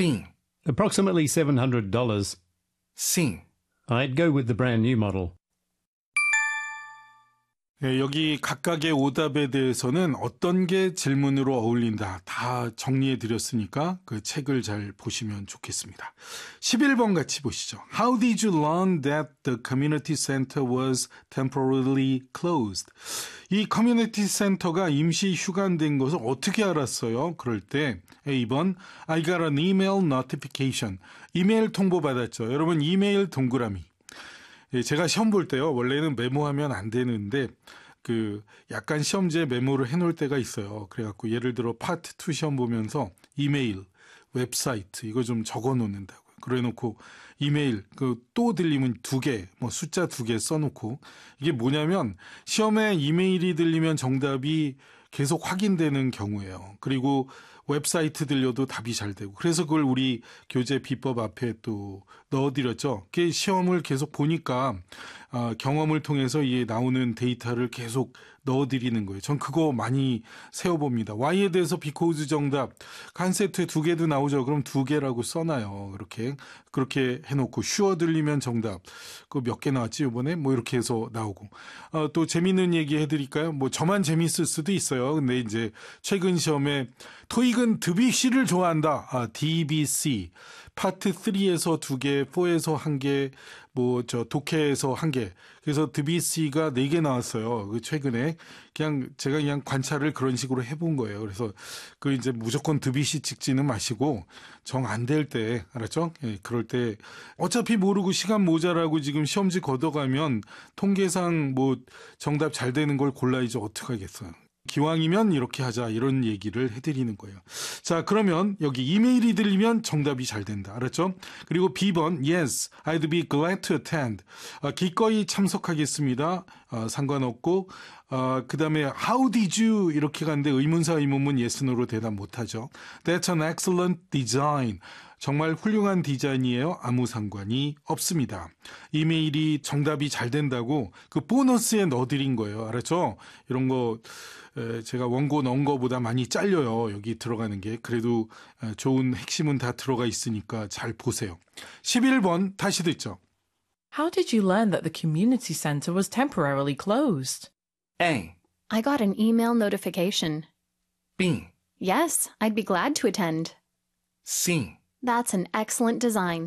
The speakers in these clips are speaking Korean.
Sim. Approximately $700. Sim. I'd go with the brand new model. 네, 여기 각각의 오답에 대해서는 어떤 게 질문으로 어울린다 다 정리해 드렸으니까 그 책을 잘 보시면 좋겠습니다. 11번 같이 보시죠. How did you learn that the community center was temporarily closed? 이 커뮤니티 센터가 임시 휴관된 것을 어떻게 알았어요? 그럴 때 A번 I got an email notification. 이메일 통보 받았죠. 여러분 이메일 동그라미. 예, 제가 시험 볼 때요. 원래는 메모하면 안 되는데 약간 시험지에 메모를 해놓을 때가 있어요. 그래갖고 예를 들어 파트 2 시험 보면서 이메일, 웹사이트 이거 좀 적어놓는다고요. 그래놓고 이메일 또 들리면 2개, 숫자 2개 써놓고 이게 뭐냐면 시험에 이메일이 들리면 정답이 계속 확인되는 경우예요. 그리고 웹사이트 들려도 답이 잘 되고 그래서 그걸 우리 교재 비법 앞에 또 넣어드렸죠. 그게 시험을 계속 보니까 경험을 통해서 이 나오는 데이터를 계속 넣어드리는 거예요. 전 그거 많이 세워봅니다. Y에 대해서 because 정답 한 세트에 2개도 나오죠. 그럼 2개라고 써놔요. 그렇게 해놓고 sure 들리면 정답 그거 몇 개 나왔지 이번에 이렇게 해서 나오고 또 재밌는 얘기 해드릴까요? 저만 재밌을 수도 있어요. 근데 이제 최근 시험에 토익은 드비씨를 좋아한다. DBC 파트 3에서 2개, 4에서 1개, 독해에서 1개. 그래서 드비씨가 4개 나왔어요. 최근에 제가 그냥 관찰을 그런 식으로 해본 거예요. 그래서 이제 무조건 드비씨 찍지는 마시고 정 안 될 때 알았죠? 예, 그럴 때 어차피 모르고 시간 모자라고 지금 시험지 걷어가면 통계상 정답 잘 되는 걸 골라야지 어떡하겠어요. 기왕이면 이렇게 하자 이런 얘기를 해드리는 거예요. 자, 그러면 여기 이메일이 들리면 정답이 잘 된다. 알았죠? 그리고 B번 Yes, I'd be glad to attend. 기꺼이 참석하겠습니다. 상관없고 그 다음에 How did you 이렇게 가는데 의문사 의문문 yes, no로 대답 못하죠. That's an excellent design. 정말 훌륭한 디자인이에요. 아무 상관이 없습니다. 이메일이 정답이 잘 된다고 그 보너스에 넣어드린 거예요. 알았죠? 이런 거 제가 원고 넣은 거보다 많이 잘려요. 여기 들어가는 게. 그래도 좋은 핵심은 다 들어가 있으니까 잘 보세요. 11번 다시 듣죠. How did you learn that the community center was temporarily closed? A. I got an email notification. B. Yes, I'd be glad to attend. C. That's an excellent design.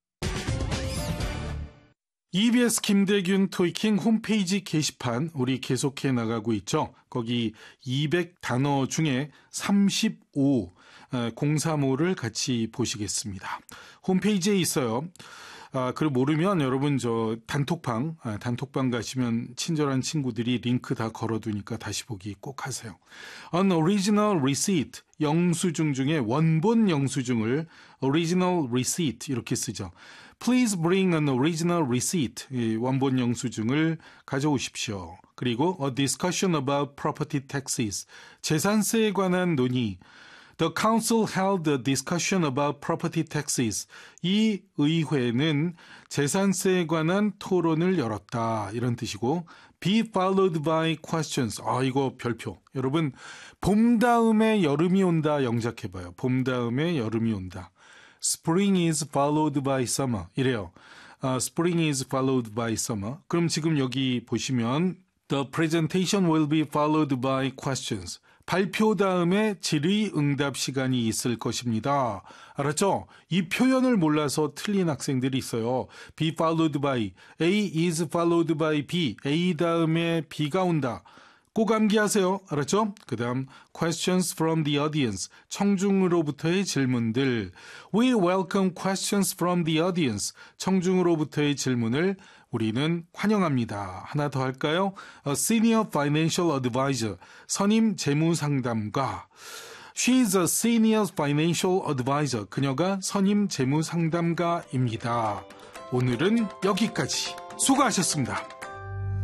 EBS 김대균 토익킹 홈페이지 게시판 우리 계속해 나가고 있죠. 거기 200단어 중에 35, 035를 같이 보시겠습니다. 홈페이지에 있어요. 그리고 모르면 여러분 단톡방 가시면 친절한 친구들이 링크 다 걸어두니까 다시 보기 꼭 하세요. An original receipt, 영수증 중에 원본 영수증을 original receipt 이렇게 쓰죠. Please bring an original receipt, 원본 영수증을 가져오십시오. 그리고 a discussion about property taxes, 재산세에 관한 논의. The council held a discussion about property taxes. 이 의회는 재산세에 관한 토론을 열었다. 이런 뜻이고 be followed by questions. 이거 별표. 여러분 봄 다음에 여름이 온다 영작해봐요. 봄 다음에 여름이 온다. Spring is followed by summer. 이래요. Spring is followed by summer. 그럼 지금 여기 보시면 The presentation will be followed by questions. 발표 다음에 질의응답 시간이 있을 것입니다. 알았죠? 이 표현을 몰라서 틀린 학생들이 있어요. be followed by, A is followed by B, A 다음에 B가 온다. 꼭 암기하세요. 알았죠? 그 다음 questions from the audience, 청중으로부터의 질문들. We welcome questions from the audience, 청중으로부터의 질문을 우리는 환영합니다. 하나 더 할까요? A senior financial advisor, 선임 재무상담가. She's a senior financial advisor, 그녀가 선임 재무상담가입니다. 오늘은 여기까지. 수고하셨습니다.